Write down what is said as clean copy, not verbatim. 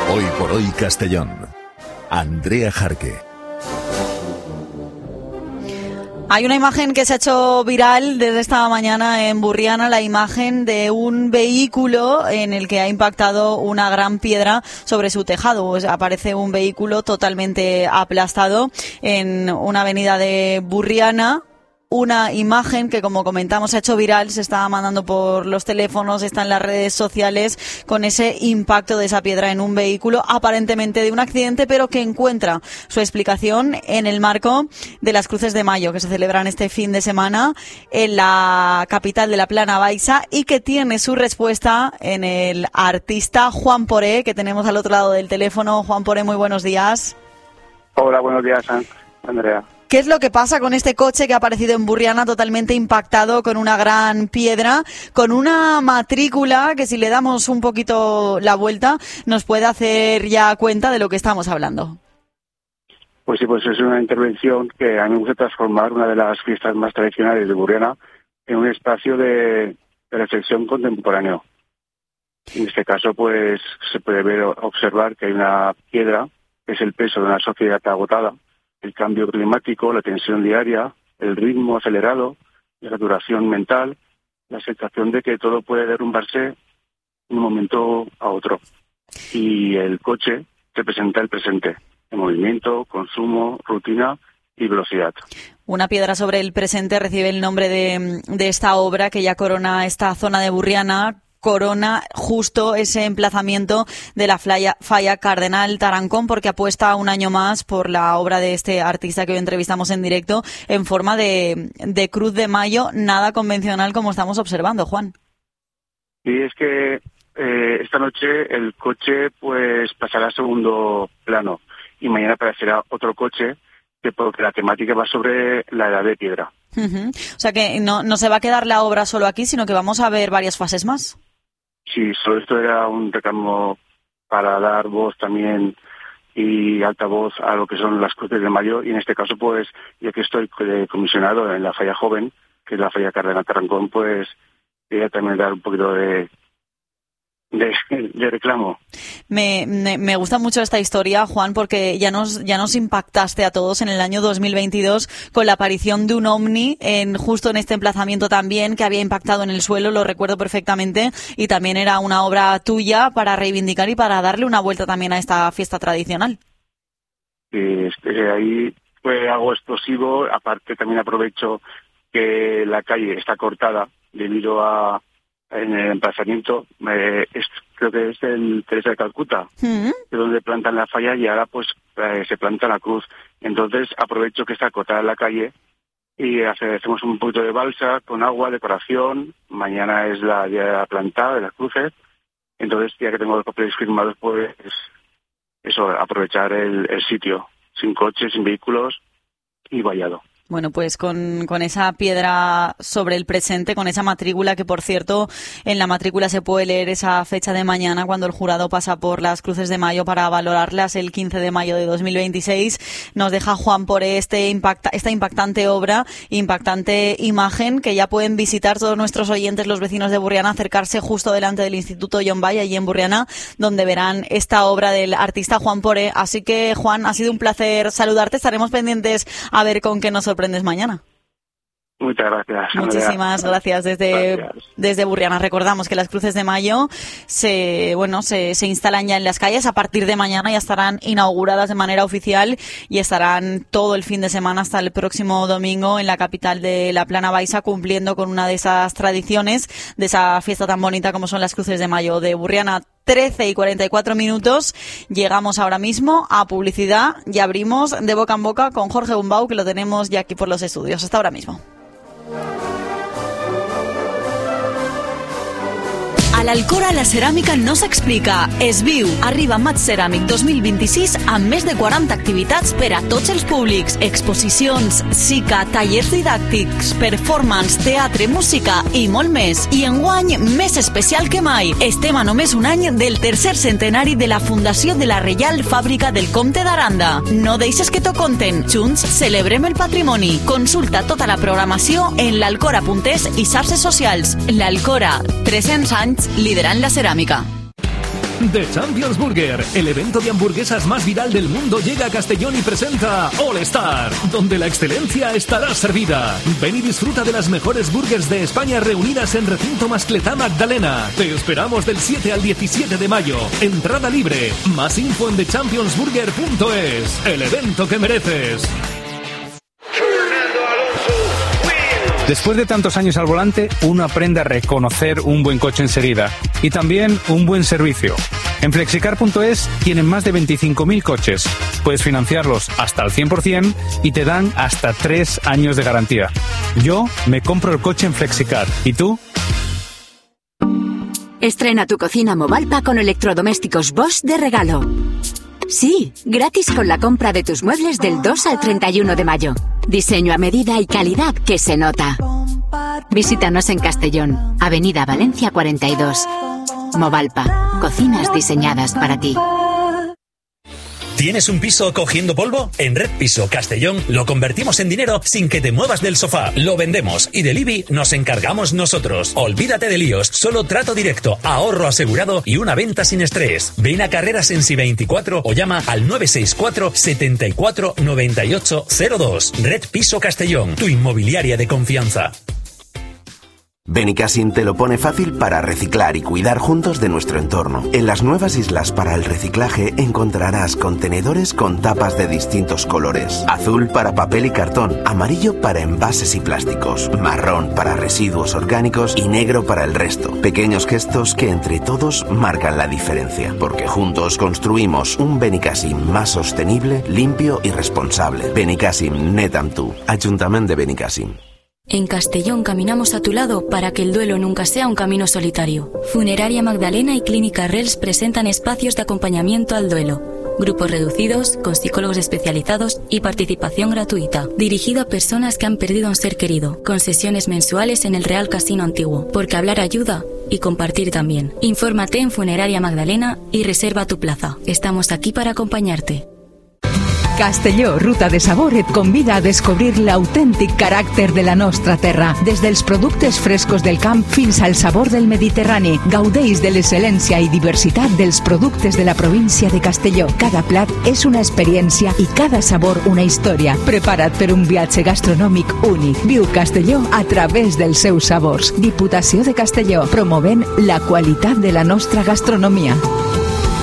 Hoy por hoy Castellón. Andrea Jarque. Hay una imagen que se ha hecho viral desde esta mañana en Burriana, la imagen de un vehículo en el que ha impactado una gran piedra sobre su tejado. Pues aparece un vehículo totalmente aplastado en una avenida de Burriana. Una imagen que, como comentamos, se ha hecho viral, se está mandando por los teléfonos, está en las redes sociales, con ese impacto de esa piedra en un vehículo, aparentemente de un accidente, pero que encuentra su explicación en el marco de las Cruces de Mayo, que se celebran este fin de semana en la capital de la Plana Baixa, y que tiene su respuesta en el artista Juan Poré, que tenemos al otro lado del teléfono. Juan Poré, muy buenos días. Hola, buenos días, Andrea. ¿Qué es lo que pasa con este coche que ha aparecido en Burriana totalmente impactado con una gran piedra, con una matrícula que, si le damos un poquito la vuelta, nos puede hacer ya cuenta de lo que estamos hablando? Pues sí, pues es una intervención que a mí me gusta transformar una de las fiestas más tradicionales de Burriana en un espacio de reflexión contemporáneo. En este caso, pues se puede observar que hay una piedra, que es el peso de una sociedad agotada, el cambio climático, la tensión diaria, el ritmo acelerado, la saturación mental, la sensación de que todo puede derrumbarse de un momento a otro. Y el coche representa el presente, el movimiento, consumo, rutina y velocidad. Una piedra sobre el presente recibe el nombre de esta obra que ya corona esta zona de Burriana. Corona justo ese emplazamiento de la falla Cardenal Tarancón, porque apuesta un año más por la obra de este artista que hoy entrevistamos en directo en forma de Cruz de Mayo, nada convencional como estamos observando, Juan. Y es que esta noche el coche pues pasará a segundo plano y mañana aparecerá otro coche porque la temática va sobre la edad de piedra. Uh-huh. O sea que no se va a quedar la obra solo aquí, sino que vamos a ver varias fases más. Sí, solo esto era un reclamo para dar voz también y altavoz a lo que son las Cruces de Mayo, y en este caso, pues, ya que estoy comisionado en la falla joven, que es la falla Cardenal Tarancón, pues quería también dar un poquito de reclamo. Me gusta mucho esta historia, Juan, porque ya nos impactaste a todos en el año 2022 con la aparición de un ovni justo en este emplazamiento también, que había impactado en el suelo, lo recuerdo perfectamente, y también era una obra tuya para reivindicar y para darle una vuelta también a esta fiesta tradicional. Ahí fue algo explosivo. Aparte, también aprovecho que la calle está cortada debido a en el emplazamiento, creo que es el Teresa de Calcuta, de donde plantan la falla, y ahora pues se planta la cruz. Entonces aprovecho que está cortada la calle y hacemos un poquito de balsa con agua, decoración. Mañana es la día de la plantada de las cruces. Entonces, ya que tengo los papeles firmados, pues eso, aprovechar el sitio, sin coches, sin vehículos y vallado. Bueno, pues con esa piedra sobre el presente, con esa matrícula, que por cierto, en la matrícula se puede leer esa fecha de mañana cuando el jurado pasa por las Cruces de Mayo para valorarlas el 15 de mayo de 2026. Nos deja Juan por esta impactante obra, impactante imagen, que ya pueden visitar todos nuestros oyentes, los vecinos de Burriana, acercarse justo delante del Instituto John Bay, allí en Burriana, donde verán esta obra del artista Juan Poré. Así que, Juan, ha sido un placer saludarte. Estaremos pendientes a ver con qué nos sorprendes mañana. Muchas gracias. Muchísimas gracias desde Burriana. Recordamos que las Cruces de Mayo se instalan ya en las calles. A partir de mañana ya estarán inauguradas de manera oficial y estarán todo el fin de semana hasta el próximo domingo en la capital de la Plana Baixa, cumpliendo con una de esas tradiciones de esa fiesta tan bonita como son las Cruces de Mayo de Burriana. 13:44. Llegamos ahora mismo a publicidad y abrimos de boca en boca con Jorge Gumbau, que lo tenemos ya aquí por los estudios. Hasta ahora mismo. A l'Alcora la ceràmica no s'explica, es viu. Arriba Maig Ceràmic 2026 amb més de 40 activitats per a tots els públics. Exposicions, cica, tallers didàctics, performance, teatre, música i molt més. I enguany més especial que mai. Estem a només un any del tercer centenari de la fundació de la Reial Fàbrica del Comte d'Aranda. No deixes que t'ho conten. Junts celebrem el patrimoni. Consulta tota la programació en l'alcora.es i xarxes socials. L'Alcora, 300 anys liderant la ceràmica. The Champions Burger, el evento de hamburguesas más viral del mundo, llega a Castellón y presenta All Star, donde la excelencia estará servida. Ven y disfruta de las mejores burgers de España reunidas en Recinto Mascletá Magdalena. Te esperamos del 7 al 17 de mayo. Entrada libre. Más info en thechampionsburger.es. El evento que mereces. Después de tantos años al volante, uno aprende a reconocer un buen coche enseguida y también un buen servicio. En Flexicar.es tienen más de 25.000 coches. Puedes financiarlos hasta al 100% y te dan hasta 3 años de garantía. Yo me compro el coche en Flexicar. ¿Y tú? Estrena tu cocina Movalpa con electrodomésticos Bosch de regalo. Sí, gratis con la compra de tus muebles del 2 al 31 de mayo. Diseño a medida y calidad que se nota. Visítanos en Castellón, Avenida Valencia 42. Movalpa, cocinas diseñadas para ti. ¿Tienes un piso cogiendo polvo? En Red Piso Castellón lo convertimos en dinero sin que te muevas del sofá. Lo vendemos y del IBI nos encargamos nosotros. Olvídate de líos, solo trato directo, ahorro asegurado y una venta sin estrés. Ven a Carreras en Si24 o llama al 964 74 98 02. Red Piso Castellón, tu inmobiliaria de confianza. Benicassim te lo pone fácil para reciclar y cuidar juntos de nuestro entorno. En las nuevas islas para el reciclaje encontrarás contenedores con tapas de distintos colores. Azul para papel y cartón, amarillo para envases y plásticos, marrón para residuos orgánicos y negro para el resto. Pequeños gestos que entre todos marcan la diferencia, porque juntos construimos un Benicassim más sostenible, limpio y responsable. Benicassim, net amb tu. Ayuntamiento de Benicassim. En Castellón caminamos a tu lado para que el duelo nunca sea un camino solitario. Funeraria Magdalena y Clínica Rels presentan espacios de acompañamiento al duelo. Grupos reducidos, con psicólogos especializados y participación gratuita. Dirigido a personas que han perdido a un ser querido, con sesiones mensuales en el Real Casino Antiguo. Porque hablar ayuda y compartir también. Infórmate en Funeraria Magdalena y reserva tu plaza. Estamos aquí para acompañarte. Castelló, Ruta de Sabor, et convida a descobrir l'autèntic caràcter de la nostra terra. Des dels productes frescos del camp fins al sabor del Mediterrani. Gaudeix de l'excel·lència i diversitat dels productes de la província de Castelló. Cada plat és una experiència i cada sabor una història. Prepara't per un viatge gastronòmic únic. Viu Castelló a través dels seus sabors. Diputació de Castelló, promovent la qualitat de la nostra gastronomia.